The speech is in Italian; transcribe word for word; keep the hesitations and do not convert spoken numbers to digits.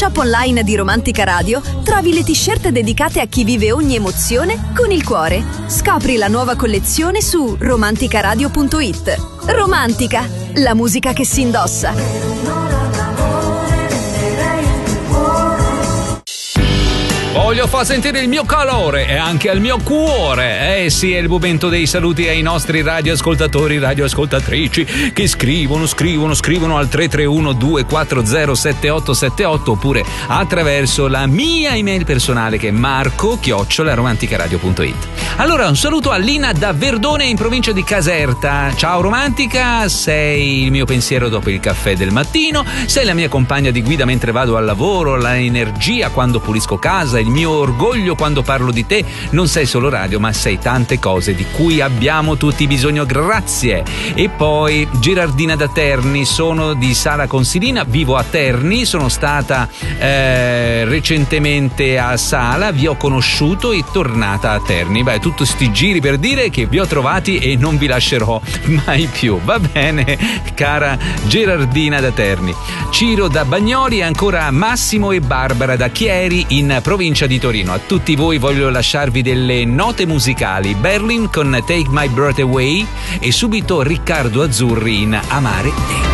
shop online di Romantica Radio trovi le t-shirt dedicate a chi vive ogni emozione con il cuore. Scopri la nuova collezione su romanticaradio punto it. Romantica, la musica che si indossa. Voglio far sentire il mio calore e anche il mio cuore. Eh sì, è il momento dei saluti ai nostri radioascoltatori, radioascoltatrici che scrivono, scrivono, scrivono al tre tre uno due quattro zero sette otto sette otto oppure attraverso la mia email personale che è marco chiocciola romanticaradio punto it. Allora, un saluto a Lina da Verdone in provincia di Caserta. Ciao Romantica, sei il mio pensiero dopo il caffè del mattino, sei la mia compagna di guida mentre vado al lavoro, la energia quando pulisco casa, il mio orgoglio quando parlo di te. Non sei solo radio, ma sei tante cose di cui abbiamo tutti bisogno, grazie. E poi Girardina da Terni, sono di Sala Consilina, vivo a Terni, sono stata eh, recentemente a Sala, vi ho conosciuto e tornata a Terni. Beh, tutti sti giri per dire che vi ho trovati e non vi lascerò mai più. Va bene, cara Girardina da Terni. Ciro da Bagnoli e ancora Massimo e Barbara da Chieri in provincia di Torino. A tutti voi voglio lasciarvi delle note musicali. Berlin con Take My Breath Away e subito Riccardo Azzurri in Amare Te.